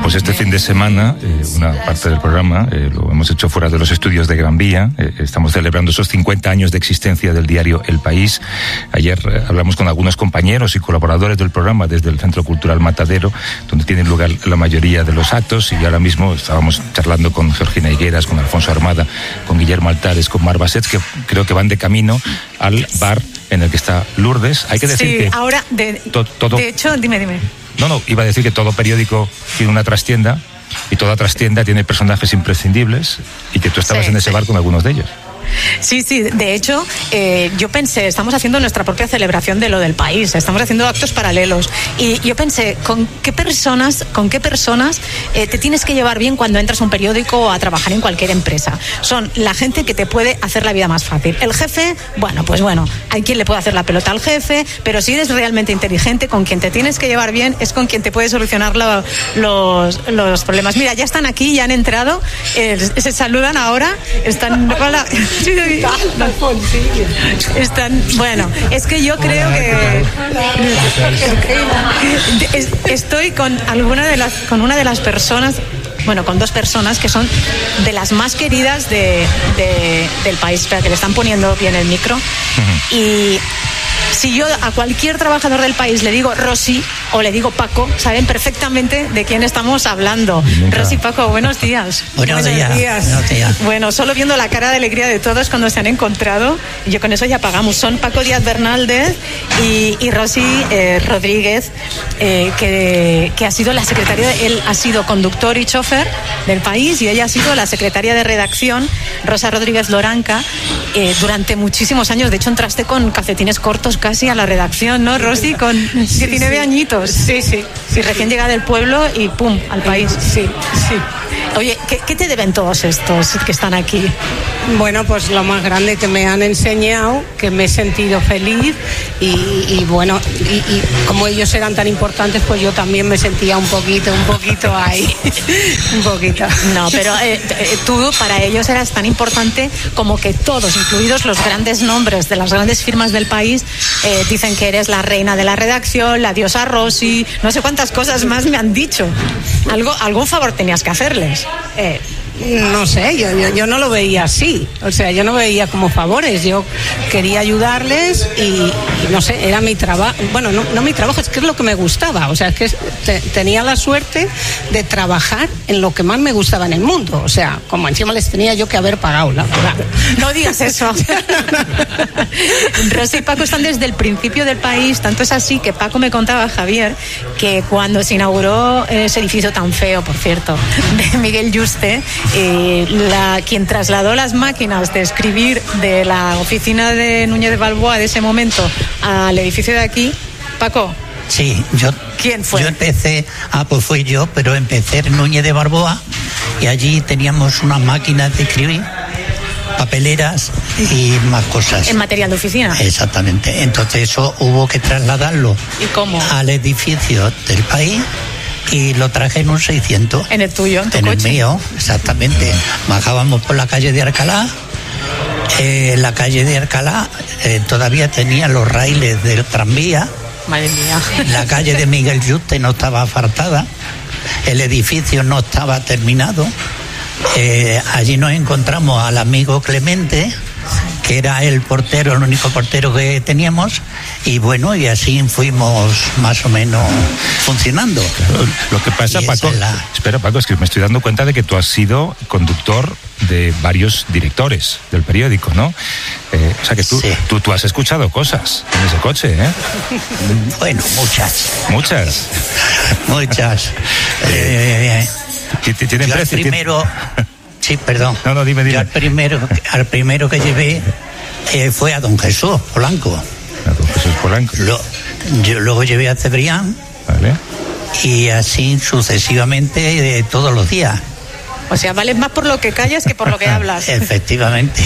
Pues este fin de semana, una parte del programa lo hemos hecho fuera de los estudios de Gran Vía. Estamos celebrando esos 50 años de existencia del diario El País. Ayer hablamos con algunos compañeros y colaboradores del programa desde el Centro Cultural Matadero, donde tienen lugar la mayoría de los actos, y ahora mismo estábamos charlando con Georgina Higueras, con Alfonso Armada, con Guillermo Altares, con Mar Basset, que creo que van de camino al bar en el que está Lourdes. Hay que decir que... Sí, ahora, de hecho, dime. No, iba a decir que todo periódico tiene una trastienda, y toda trastienda tiene personajes imprescindibles, y que tú estabas en ese bar con algunos de ellos. Sí, de hecho, yo pensé, estamos haciendo nuestra propia celebración de lo del país, estamos haciendo actos paralelos, y yo pensé, ¿con qué personas te tienes que llevar bien cuando entras a un periódico o a trabajar en cualquier empresa? Son la gente que te puede hacer la vida más fácil. El jefe, pues hay quien le puede hacer la pelota al jefe, pero si eres realmente inteligente, con quien te tienes que llevar bien es con quien te puede solucionar los problemas. Mira, ya están aquí, ya han entrado, se saludan ahora, están... Hola. Es que yo creo que estoy con una de las personas, con dos personas que son de las más queridas del país. Espera, que le están poniendo bien el micro. Y si yo a cualquier trabajador del país le digo Rosy o le digo Paco, saben perfectamente de quién estamos hablando. Rosy, Paco, buenos días. Buenos días. Bueno, solo viendo la cara de alegría de todos cuando se han encontrado, yo con eso ya pagamos. Son Paco Díaz Bernaldez y Rosy Rodríguez, que ha sido la secretaria, él ha sido conductor y chofer del país, y ella ha sido la secretaria de redacción, Rosa Rodríguez Loranca, durante muchísimos años. De hecho, entraste con calcetines cortos casi a la redacción, ¿no, Rosy? Con 19 añitos. Sí. Y recién llegada del pueblo y ¡pum!, al país. Sí. Oye, ¿qué te deben todos estos que están aquí? Bueno, pues lo más grande, que me han enseñado, que me he sentido feliz y como ellos eran tan importantes, pues yo también me sentía un poquito ahí. Un poquito. No, pero tú para ellos eras tan importante como que todos, incluidos los grandes nombres de las grandes firmas del país, dicen que eres la reina de la redacción, la diosa Rosy, no sé cuántas cosas más me han dicho. Algún favor tenías que hacerles. No sé, yo no lo veía así, o sea, yo no veía como favores, yo quería ayudarles y no sé, era mi trabajo, bueno, no mi trabajo, es que es lo que me gustaba, o sea, es que tenía la suerte de trabajar en lo que más me gustaba en el mundo, o sea, como encima les tenía yo que haber pagado, la verdad. No digas eso. Rosy y Paco están desde el principio del país, tanto es así que Paco me contaba, Javier, que cuando se inauguró ese edificio tan feo, por cierto, de Miguel Yuste, quien trasladó las máquinas de escribir de la oficina de Núñez de Balboa de ese momento al edificio de aquí, Paco. Sí, ¿Quién fue? Yo empecé, pues fui yo, pero empecé en Núñez de Balboa y allí teníamos unas máquinas de escribir, papeleras y más cosas. ¿En material de oficina? Exactamente, entonces eso hubo que trasladarlo. ¿Y cómo? Al edificio del país. Y lo traje en un 600. ¿En el tuyo? ¿En tu coche? En el mío, exactamente. Bajábamos por la calle de Alcalá. La calle de Alcalá todavía tenía los raíles del tranvía. Madre mía. La calle de Miguel Yuste no estaba asfaltada. El edificio no estaba terminado. Allí nos encontramos al amigo Clemente, que era el portero, el único portero que teníamos, y bueno, y así fuimos más o menos funcionando. Claro, lo que pasa, Paco, espera, Paco, es que me estoy dando cuenta de que tú has sido conductor de varios directores del periódico, ¿no? O sea que tú, sí. tú has escuchado cosas en ese coche, ¿eh? Bueno, muchas. ¿Tiene precio? Primero... Sí, perdón. No, dime. Yo al primero que llevé fue a don Jesús Polanco. A don Jesús Polanco. Yo luego llevé a Cebrián. Vale. Y así sucesivamente todos los días. O sea, vales más por lo que callas que por lo que hablas. Efectivamente.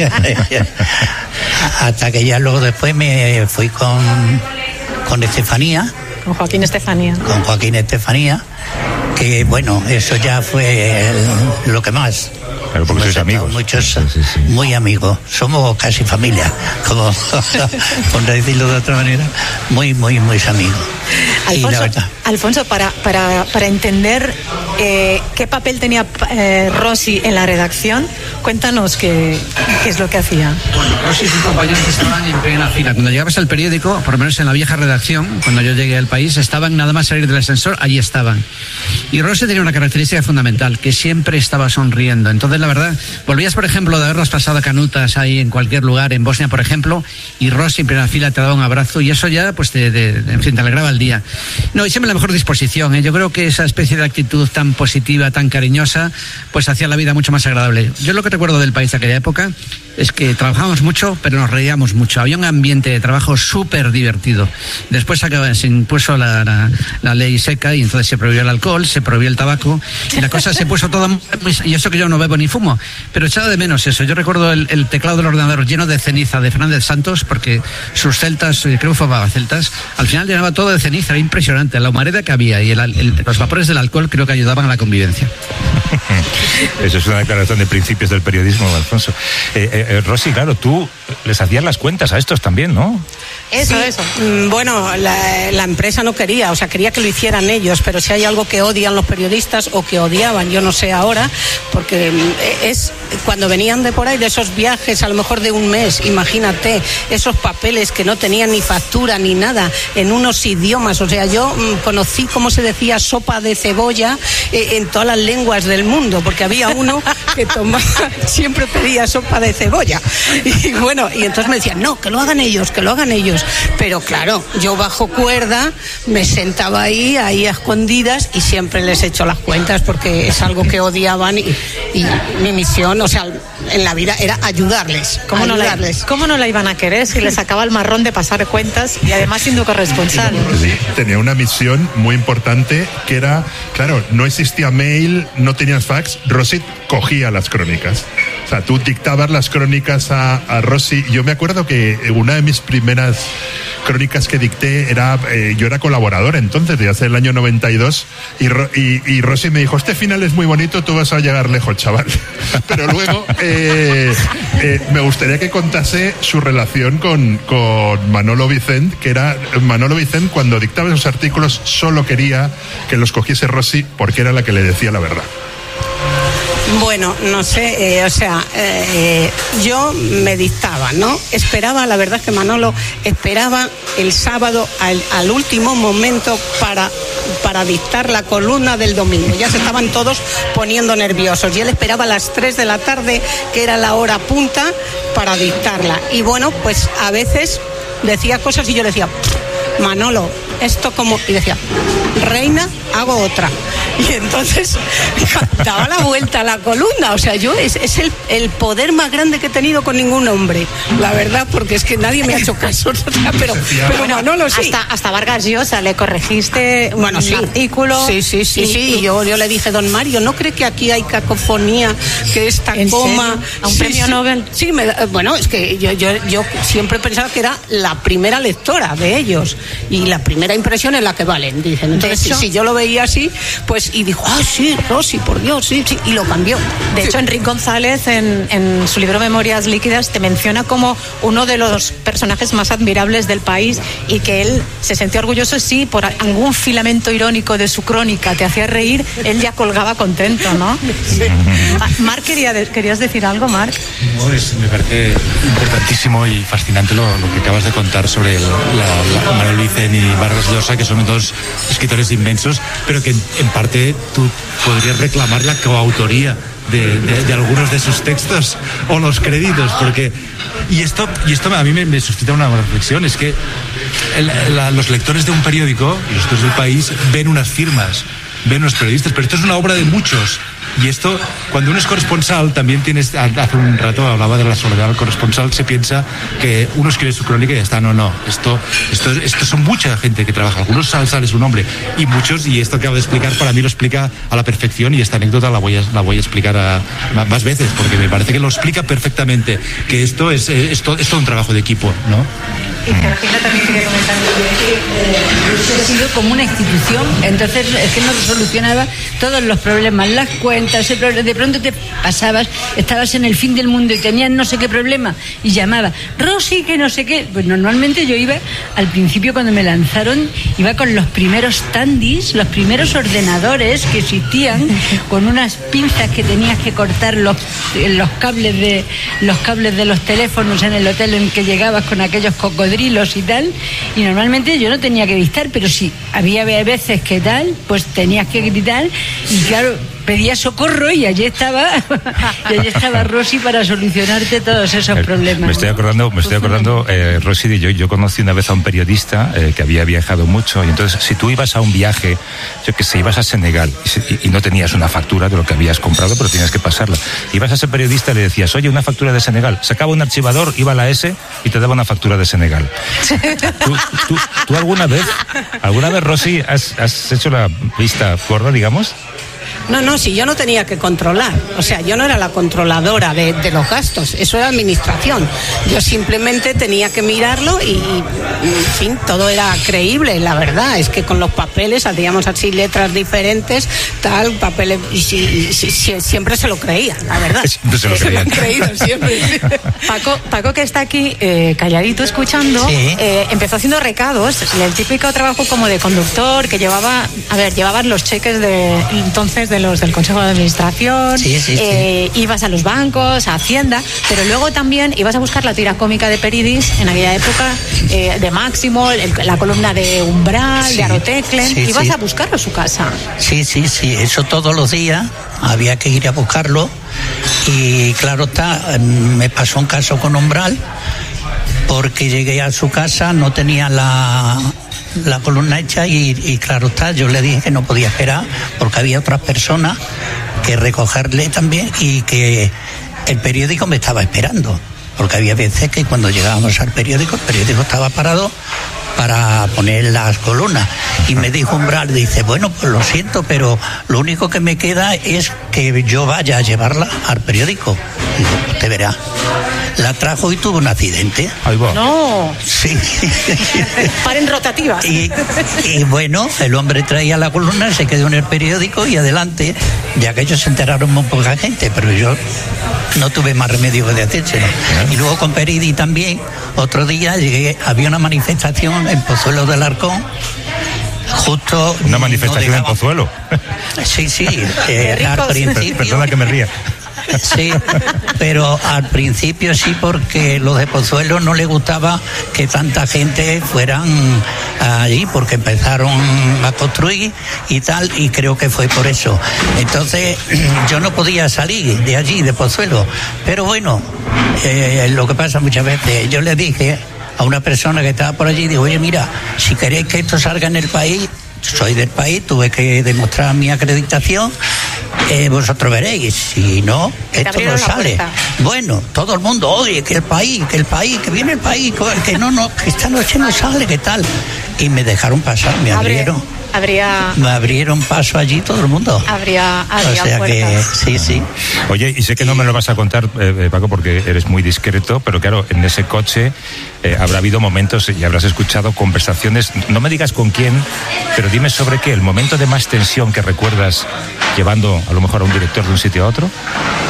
Hasta que ya luego después me fui con Estefanía. Con Joaquín Estefanía. Con Joaquín Estefanía. Que bueno, eso ya fue lo que más. Claro, porque sois amigos. Muchos, muy amigos. Somos casi familia, como por decirlo de otra manera, muy amigos. Alfonso, para entender qué papel tenía Rossi en la redacción, cuéntanos qué es lo que hacía. Bueno, Rossi y sus compañeros estaban en primera fila. Cuando llegabas al periódico, por lo menos en la vieja redacción, cuando yo llegué al país, estaban nada más salir del ascensor, allí estaban. Y Rossi tenía una característica fundamental, que siempre estaba sonriendo. Entonces, la verdad, volvías, por ejemplo, de haberlas pasado canutas ahí en cualquier lugar, en Bosnia, por ejemplo, y Rossi en primera fila te daba un abrazo, y eso ya, pues, en fin, te alegraba el día. No, y siempre la mejor disposición, ¿eh? Yo creo que esa especie de actitud tan positiva, tan cariñosa, pues hacía la vida mucho más agradable. Yo lo que recuerdo del país de aquella época es que trabajábamos mucho, pero nos reíamos mucho. Había un ambiente de trabajo súper divertido. Después se impuso la ley seca y entonces se prohibió el alcohol, se prohibió el tabaco y la cosa se puso todo... Y eso que yo no bebo ni fumo, pero echaba de menos eso. Yo recuerdo el teclado del ordenador lleno de ceniza de Fernández Santos, porque sus celtas, creo que fumaba celtas, al final llenaba todo de ceniza, era impresionante la humareda que había y los vapores del alcohol creo que ayudaban a la convivencia. Eso es una declaración de principios del periodismo, Alfonso. Rossi, claro, tú les hacías las cuentas a estos también, ¿no? Eso. Bueno, la empresa no quería, o sea, quería que lo hicieran ellos, pero si hay algo que odian los periodistas o que odiaban, yo no sé ahora, porque es cuando venían de por ahí, de esos viajes, a lo mejor de un mes, imagínate, esos papeles que no tenían ni factura ni nada, en unos idiomas, o sea, yo conocí cómo se decía sopa de cebolla en todas las lenguas del mundo, porque había uno que tomaba, siempre pedía sopa de cebolla, y bueno, y entonces me decían, no, que lo hagan ellos, pero claro, yo bajo cuerda, me sentaba ahí a escondidas y siempre les echo las cuentas porque es algo que odiaban y mi misión, o sea, en la vida era ayudarles. ¿Cómo no la iban a querer si les sacaba el marrón de pasar cuentas y además siendo corresponsal? Sí, tenía una misión muy importante que era, claro, no existía mail, no tenías fax, Rossi cogía las crónicas. O sea, tú dictabas las crónicas a Rossi. Yo me acuerdo que una de mis primeras crónicas que dicté yo era colaborador entonces, ya hace el año 92, y Rossi me dijo, este final es muy bonito, tú vas a llegar lejos, chaval. Pero luego me gustaría que contase su relación con Manolo Vicent, que era Manolo Vicent, cuando dictaba esos artículos solo quería que los cogiese Rossi porque era la que le decía la verdad. Bueno, no sé, yo me dictaba, ¿no? Esperaba, la verdad es que Manolo esperaba el sábado al último momento para dictar la columna del domingo. Ya se estaban todos poniendo nerviosos y él esperaba a las 3 de la tarde, que era la hora punta, para dictarla. Y bueno, pues a veces decía cosas y yo le decía, Manolo, esto como... Y decía, reina, hago otra. Y entonces daba la vuelta a la columna. O sea, es el poder más grande que he tenido con ningún hombre, la verdad, porque es que nadie me ha hecho caso. Pero bueno, no lo sé. Hasta Vargas Llosa le corregiste un artículo. Sí. Y yo le dije, don Mario, ¿no cree que aquí hay cacofonía, que esta coma... ¿A un premio Nobel? Sí, bueno, es que yo siempre pensaba que era la primera lectora de ellos y la primera impresión es la que valen, dicen. Entonces, si yo lo veía así, pues, y dijo, sí, Rossi, por Dios, sí, y lo cambió. De hecho, Enrique González, en su libro Memorias Líquidas, te menciona como uno de los personajes más admirables del país y que él se sentía orgulloso si por algún filamento irónico de su crónica te hacía reír, él ya colgaba contento, ¿no? Sí. Marc, ¿querías decir algo, Marc? No, me parece importantísimo y fascinante lo que acabas de contar sobre Manuel Vicent y Vargas Llosa, que son dos escritores inmensos, pero que en parte tú podrías reclamar la coautoría de algunos de sus textos o los créditos, porque y esto a mí me suscita una reflexión, es que los lectores de un periódico y los lectores del país ven unas firmas, ven unos periodistas, pero esto es una obra de muchos. Y esto, cuando uno es corresponsal, también hace un rato hablaba de la soledad del corresponsal, se piensa que uno escribe su crónica y ya está. No, esto son mucha gente que trabaja, algunos sale su nombre, y muchos, y esto que acabo de explicar, para mí lo explica a la perfección, y esta anécdota la voy a explicar más veces, porque me parece que lo explica perfectamente, que esto es todo un trabajo de equipo, ¿no? Y Serafina también quería comentar que ha sido como una institución, entonces es que nos solucionaba todos los problemas, las cuentas, flauta, de pronto te pasabas, estabas en el fin del mundo y tenías no sé qué problema y llamaba, Rosy, que no sé qué. Pues normalmente yo iba, al principio cuando me lanzaron, iba con los primeros Tandis, los primeros ordenadores que existían, con unas pinzas que tenías que cortar los cables de los teléfonos en el hotel en que llegabas con aquellos cocodrilos y tal, y normalmente yo no tenía que dictar, pero si había veces que tal, pues tenías que gritar y claro, pedía socorro y allí estaba Rosy para solucionarte todos esos problemas. Me estoy acordando, Rosy, yo conocí una vez a un periodista que había viajado mucho, y entonces si tú ibas a un viaje, yo que sé, ibas a Senegal y no tenías una factura de lo que habías comprado, pero tenías que pasarla. Ibas a ese periodista y le decías, oye, una factura de Senegal. Sacaba un archivador, iba a la S y te daba una factura de Senegal. ¿Tú alguna vez, Rosy, has hecho la vista gorda, digamos? No, si yo no tenía que controlar, o sea, yo no era la controladora de los gastos, eso era administración. Yo simplemente tenía que mirarlo y en fin, todo era creíble, la verdad, es que con los papeles hacíamos así letras diferentes, tal, papeles, y siempre se lo creían, la verdad. Siempre se lo creían. Se lo han creído, siempre. Paco, que está aquí calladito escuchando, sí. Empezó haciendo recados, el típico trabajo como de conductor, que llevaban los cheques de los del Consejo de Administración, ibas a los bancos, a Hacienda, pero luego también ibas a buscar la tira cómica de Peridis en aquella época, de Máximo, la columna de Umbral, de Aroteclen, ibas a buscarlo a su casa. Sí, eso todos los días había que ir a buscarlo, y claro está, me pasó un caso con Umbral, porque llegué a su casa, no tenía la columna hecha y claro está, yo le dije que no podía esperar porque había otras personas que recogerle también y que el periódico me estaba esperando, porque había veces que cuando llegábamos al periódico, el periódico estaba parado para poner las columnas, y me dijo Umbral, dice, bueno, pues lo siento, pero lo único que me queda es que yo vaya a llevarla al periódico. Digo, usted verá. La trajo y tuvo un accidente. Ahí va. No. Sí. Paren rotativas. Y bueno, el hombre traía la columna, se quedó en el periódico y adelante, ya que ellos se enteraron muy poca gente, pero yo no tuve más remedio que de hacérselo. Y luego con Peridi también, otro día llegué, había una manifestación en Pozuelo del Arcón, justo... ¿Una manifestación en Pozuelo? Sí, al principio... Perdona que me ría. Sí, pero al principio sí, porque los de Pozuelo no les gustaba que tanta gente fueran allí, porque empezaron a construir y tal, y creo que fue por eso. Entonces yo no podía salir de allí, de Pozuelo, pero bueno, lo que pasa muchas veces, yo le dije a una persona que estaba por allí, digo, oye, mira, si queréis que esto salga en el país, soy del país, tuve que demostrar mi acreditación, vosotros veréis, si no, esto no sale. Bueno, todo el mundo, oye, que el país, que viene el país, que no, que esta noche no sale, ¿qué tal? Y me dejaron pasar, me abrieron paso allí todo el mundo. Habría o sea puertas. Que sí. Oye, y sé que no me lo vas a contar, Paco, porque eres muy discreto, pero claro, en ese coche habrá habido momentos y habrás escuchado conversaciones, no me digas con quién, pero dime sobre qué, el momento de más tensión que recuerdas llevando a lo mejor a un director de un sitio a otro.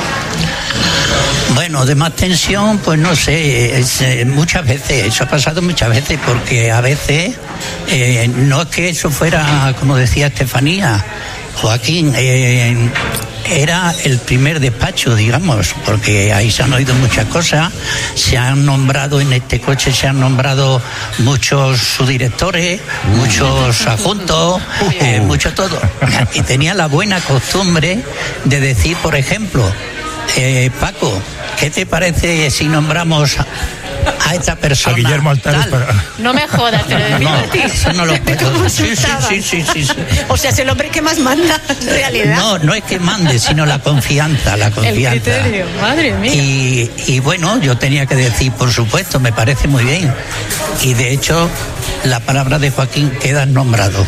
Bueno, de más tensión, pues no sé, muchas veces, eso ha pasado muchas veces, porque a veces no es que eso fuera, como decía Estefanía, Joaquín, era el primer despacho, digamos, porque ahí se han oído muchas cosas, se han nombrado en este coche, se han nombrado muchos subdirectores, muchos adjuntos, mucho todo. Y tenía la buena costumbre de decir, por ejemplo, Paco, ¿qué te parece si nombramos a esta persona? A Guillermo Altares para... No me jodas, te lo decimos a ti. Eso no lo puedo. Sí. O sea, es el hombre que más manda, en realidad. No es que mande, sino la confianza. El criterio, madre mía. Y bueno, yo tenía que decir, por supuesto, me parece muy bien. Y de hecho, la palabra de Joaquín queda nombrado.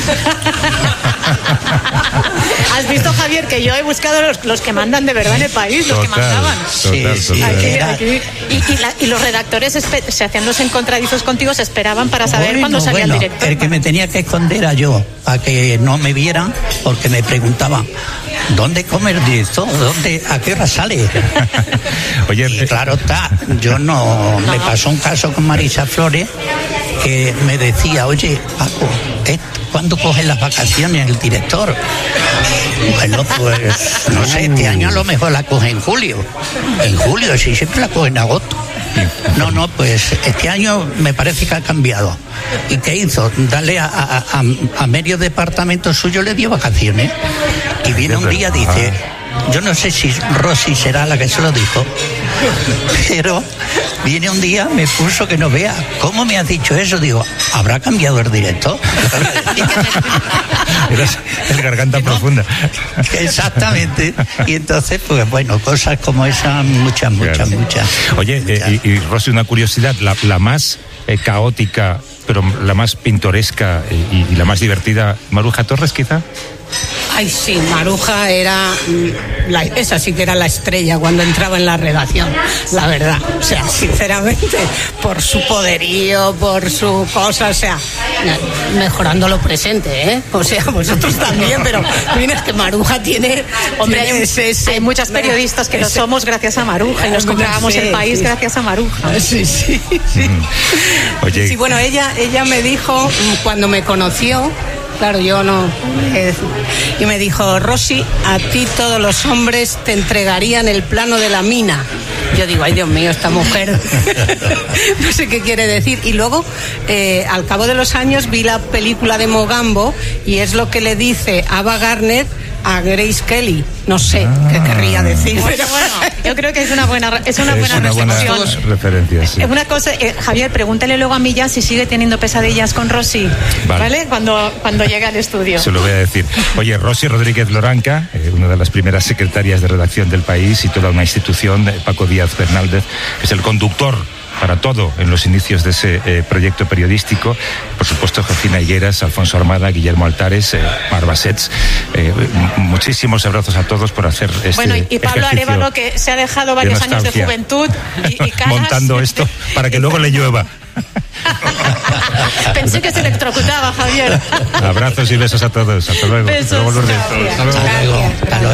¿Has visto, Javier, que yo he buscado los que mandan de verdad en el país, los que mandaban? Sí. Aquí. Y los redactores se hacían los encontradizos contigo, se esperaban para saber cuándo salía el director. El que me tenía que esconder era yo, para que no me vieran, porque me preguntaban, ¿dónde come el director? ¿A qué hora sale? Oye, y claro está, yo no. Me pasó un caso con Marisa Flores que me decía, oye, Paco, ¿cuándo cogen las vacaciones el director? Bueno, pues no sé, este año a lo mejor la coge en julio. En julio, sí, siempre la coge en agosto. No, pues este año me parece que ha cambiado. ¿Y qué hizo? Darle a medio departamento suyo le dio vacaciones. Y viene un día, dice, yo no sé si Rosy será la que se lo dijo, pero viene un día, me puso que no vea. ¿Cómo me has dicho eso? Digo, ¿habrá cambiado el director? Eras el garganta profunda. Exactamente. Y entonces, pues bueno, cosas como esas, muchas. Oye, y Rosy, una curiosidad, la más caótica, pero la más pintoresca y la más divertida, Maruja Torres, quizá. Ay, sí, Maruja era... esa sí que era la estrella cuando entraba en la redacción, la verdad. O sea, sinceramente, por su poderío, por su cosa, o sea, mejorando lo presente, ¿eh? O sea, vosotros también, pero mira, es que Maruja tiene... Hombre, hay muchas periodistas que lo somos gracias a Maruja y nos comprábamos el país gracias a Maruja. Sí. Oye. Sí, bueno, ella me dijo, cuando me conoció, claro, yo no... y me dijo, Rosy, a ti todos los hombres te entregarían el plano de la mina. Yo digo, ay, Dios mío, esta mujer no sé qué quiere decir. Y luego, al cabo de los años, vi la película de Mogambo y es lo que le dice Ava Gardner a Grace Kelly. No sé qué querría decir. Bueno, yo creo que es una buena referencia. Sí. Una cosa, Javier, pregúntale luego a Millán si sigue teniendo pesadillas con Rosy, ¿vale? Cuando llegue al estudio. Se lo voy a decir. Oye, Rosy Rodríguez Loranca, una de las primeras secretarias de redacción del país y toda una institución, Paco Díaz Bernaldez, que es el conductor para todo en los inicios de ese proyecto periodístico. Por supuesto, Josefina Higueras, Alfonso Armada, Guillermo Altares, Mar Basets. Muchísimos abrazos a todos por hacer este Bueno, y Pablo Arévalo, que se ha dejado varios años de juventud y caras. Montando esto para que luego le llueva. Pensé que se electrocutaba, Javier. Abrazos y besos a todos. Hasta luego. Besos. Hasta luego, Lourdes. Hasta luego.